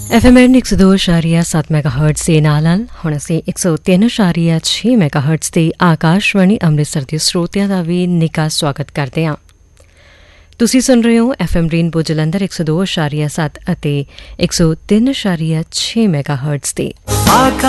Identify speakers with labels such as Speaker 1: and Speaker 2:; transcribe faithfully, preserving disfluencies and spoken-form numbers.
Speaker 1: F M N एक सौ दो अशारिया सात मैगा हर्ट्स ਦੇ ਨਾਲ ਨਾਲ ਹੁਣ ਅਸੀਂ ਇੱਕ ਸੌ ਤਿੰਨ ਅਸ਼ਾਰੀਆ ਛੇ ਮੈਗਾ ਹਰਟਜ਼ ਤੇ ਆਕਾਸ਼ਵਾਣੀ ਅੰਮ੍ਰਿਤਸਰ ਦੇ ਸਰੋਤਿਆਂ ਦਾ ਵੀ ਨਿੱਘਾ ਸਵਾਗਤ ਕਰਦੇ ਹਾਂ। ਤੁਸੀਂ ਸੁਣ ਰਹੇ ਹੋ ਐਫ ਐਮ ਰੇਨਬੋ ਜਲੰਧਰ ਇੱਕ ਸੌ ਦੋ ਅਸ਼ਾਰੀਆ ਸੱਤ ਅਤੇ ਇੱਕ ਸੌ ਤਿੰਨ ਅਸ਼ਾਰੀਆ ਛੇ ਮੈਗਾ ਹਰਟਜ਼ ਤੇ।